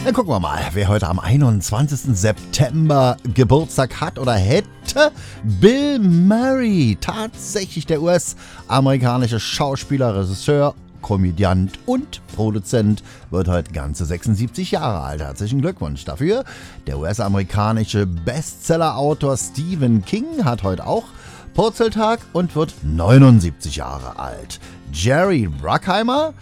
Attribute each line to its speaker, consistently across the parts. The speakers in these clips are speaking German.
Speaker 1: Dann gucken wir mal, wer heute am 21. September Geburtstag hat oder hätte. Bill Murray, tatsächlich der US-amerikanische Schauspieler, Regisseur, Komödiant und Produzent, wird heute ganze 76 Jahre alt. Herzlichen Glückwunsch dafür. Der US-amerikanische Bestseller-Autor Stephen King hat heute auch Purzeltag und wird 79 Jahre alt. Jerry Bruckheimer,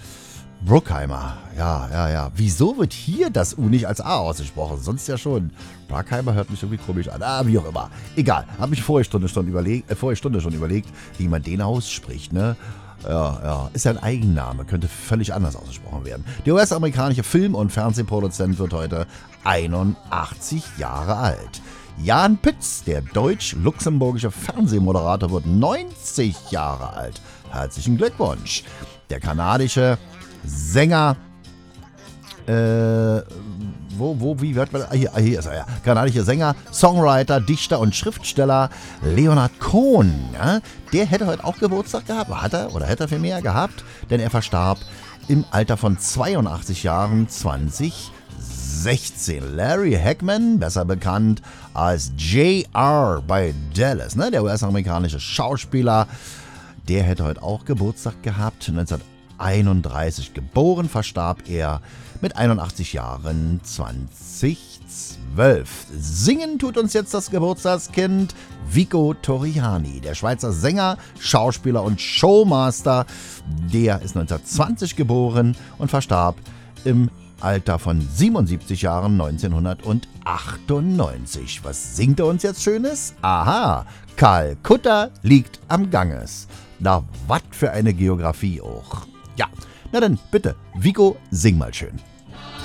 Speaker 1: ja. Wieso wird hier das U nicht als A ausgesprochen? Sonst ja schon. Bruckheimer hört mich irgendwie komisch an. Wie auch immer. Egal. Habe mich vorige Stunde schon überlegt, wie man den ausspricht, ne? Ja. Ist ja ein Eigenname. Könnte völlig anders ausgesprochen werden. Der US-amerikanische Film- und Fernsehproduzent wird heute 81 Jahre alt. Jan Pütz, der deutsch-luxemburgische Fernsehmoderator, wird 90 Jahre alt. Herzlichen Glückwunsch. Der kanadische Sänger, hier ist er ja. Kanadische Sänger, Songwriter, Dichter und Schriftsteller Leonard Cohen. Ja, der hätte heute auch Geburtstag gehabt, hätte er viel mehr gehabt, denn er verstarb im Alter von 82 Jahren 2016. Larry Hagman, besser bekannt als JR bei Dallas, ne, der US-amerikanische Schauspieler, der hätte heute auch Geburtstag gehabt, 1931 geboren, verstarb er mit 81 Jahren 2012. Singen tut uns jetzt das Geburtstagskind Vico Torriani, der Schweizer Sänger, Schauspieler und Showmaster. Der ist 1920 geboren und verstarb im Alter von 77 Jahren 1998. Was singt er uns jetzt Schönes? Aha, Kalkutta liegt am Ganges. Na, wat für eine Geografie auch. Ja, na dann bitte, Vico, sing mal schön.